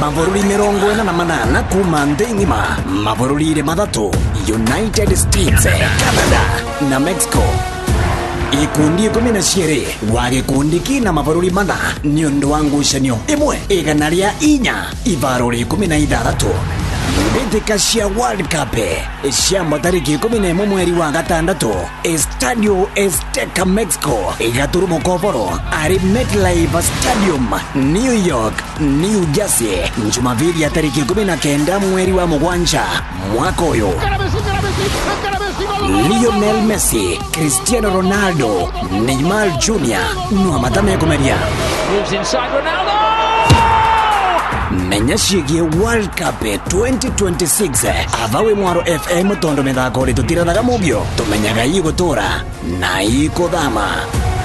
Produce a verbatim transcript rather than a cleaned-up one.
Mabururi mirongo ina na manana kuma nthi ng'ima. Mabururi mathatu: United States, Canada na Mexico. Ikundi ikumi na cieri wa gikundi kina mabururi mana ni undu wa ngucanio imwe igana ria inya ibaruri ikumi na ithathatu. Mbitika cia World Cup ciamba tariki ikumi na imwe mweri wa gatandatu Estadio Azteca Mexico igaturumo koboro ari MetLife Stadium New York New Jersey Jumapili ya tariki ikumi na kenda mweri wa mugwanja mwaka uyu. Lionel Messi, Cristiano Ronaldo, Neymar Junior no matame kumeria. Moves inside Ronaldo. Menya ciĩgiĩ World Cup twenty twenty-six avawe Mwaro F M tondo methako ritutirathaga mubio tumenyaga igũtũra na ikuthama.